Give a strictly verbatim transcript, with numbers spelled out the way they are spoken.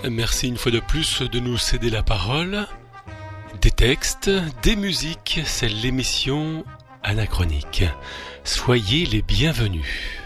Merci une fois de plus de nous céder la parole. Des textes, des musiques, c'est l'émission Anachronique. Soyez les bienvenus.